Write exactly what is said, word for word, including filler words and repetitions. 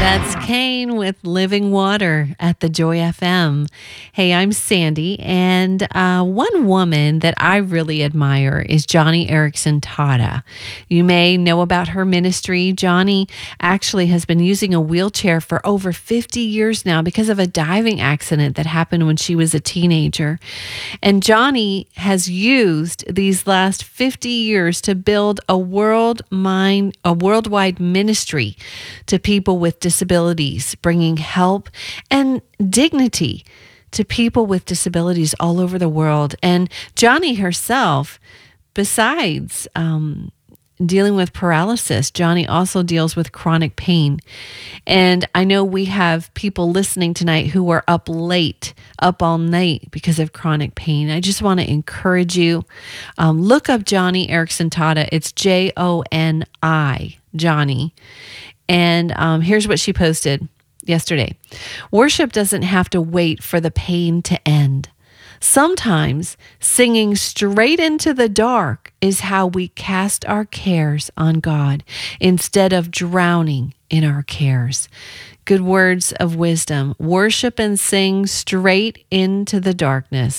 That's Kane with Living Water at the Joy F M. Hey, I'm Sandy, and uh, one woman that I really admire is Johnny Erickson Tata. You may know about her ministry. Johnny actually has been using a wheelchair for over fifty years now because of a diving accident that happened when she was a teenager. And Johnny has used these last fifty years to build a world mind, a worldwide ministry to people with disabilities, bringing help and dignity to people with disabilities all over the world. And Johnny herself, besides um, dealing with paralysis, Johnny also deals with chronic pain. And I know we have people listening tonight who are up late, up all night because of chronic pain. I just want to encourage you. Um, look up Johnny Erickson Tata. It's J O N I, Johnny. And um, here's what she posted yesterday. Worship doesn't have to wait for the pain to end. Sometimes singing straight into the dark is how we cast our cares on God instead of drowning in our cares. Good words of wisdom. Worship and sing straight into the darkness